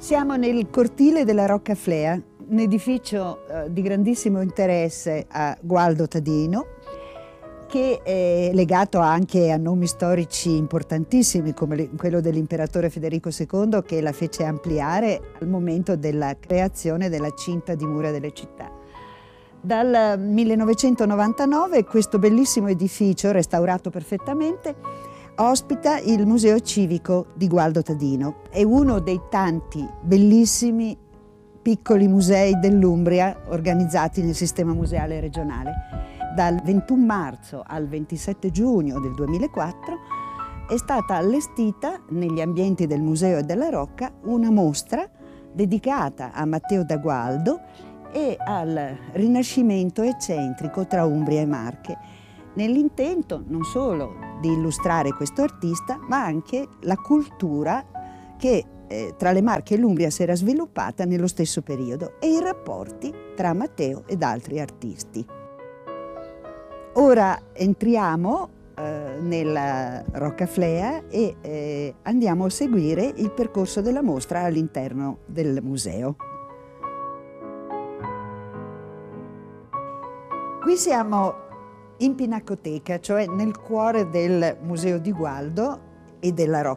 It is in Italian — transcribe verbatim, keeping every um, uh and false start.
Siamo nel cortile della Roccaflea, un edificio eh, di grandissimo interesse a Gualdo Tadino, che è legato anche a nomi storici importantissimi come quello dell'imperatore Federico secondo, che la fece ampliare al momento della creazione della cinta di mura delle città. Dal millenovecentonovantanove questo bellissimo edificio, restaurato perfettamente, ospita il Museo Civico di Gualdo Tadino. È uno dei tanti bellissimi piccoli musei dell'Umbria organizzati nel sistema museale regionale. Dal ventuno marzo al ventisette giugno del duemilaquattro è stata allestita negli ambienti del Museo e della Rocca una mostra dedicata a Matteo da Gualdo e al rinascimento eccentrico tra Umbria e Marche, nell'intento non solo di illustrare questo artista, ma anche la cultura che eh, tra le Marche e l'Umbria si era sviluppata nello stesso periodo e i rapporti tra Matteo ed altri artisti. Ora entriamo eh, nella Roccaflea e eh, andiamo a seguire il percorso della mostra all'interno del museo. Qui siamo in Pinacoteca, cioè nel cuore del Museo di Gualdo e della Rocca.